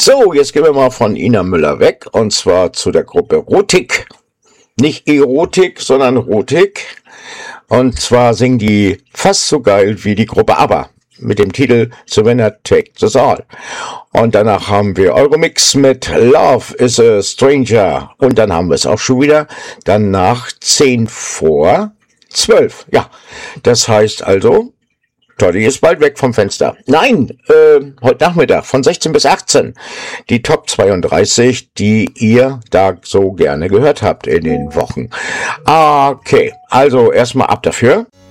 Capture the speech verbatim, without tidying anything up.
So, jetzt gehen wir mal von Ina Müller weg, und zwar zu der Gruppe Rotik. Nicht Erotik, sondern Rotik. Und zwar singen die fast so geil wie die Gruppe ABBA mit dem Titel The Winner Takes Us All. Und danach haben wir Euromix mit Love is a Stranger. Und dann haben wir es auch schon wieder. Danach zehn vor zwölf. Ja, das heißt also, Toddy ist bald weg vom Fenster. Nein, äh, heute Nachmittag von sechzehn bis achtzehn. Die Top zweiunddreißig, die ihr da so gerne gehört habt in den Wochen. Okay, also erstmal ab dafür.